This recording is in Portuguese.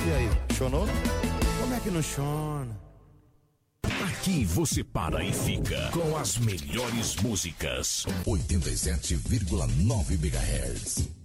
E aí, chonou? Como é que não chona? Aqui você para e fica com as melhores músicas. 87,9 MHz.